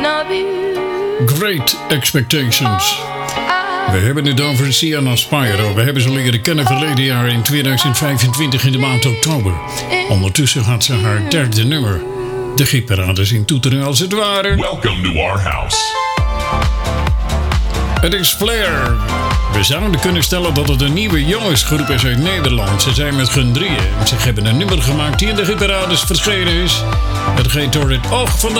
Great Expectations. We hebben het over Sienna Spyro. We hebben ze leren kennen verleden jaar in 2025 in de maand oktober. Ondertussen had ze haar derde nummer. De gietparades in toeteren als het ware. Welcome to our house. Het is Flair. We zouden kunnen stellen dat het een nieuwe jongensgroep is uit Nederland. Ze zijn met hun drieën. Ze hebben een nummer gemaakt die in de gietparades verschenen is. Het gaat door het oog van de